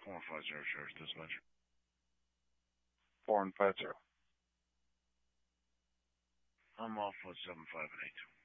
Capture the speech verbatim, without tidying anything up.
four one five zero, Sheriff's Dispatch. Four one five zero. I'm off with seven five and eight two.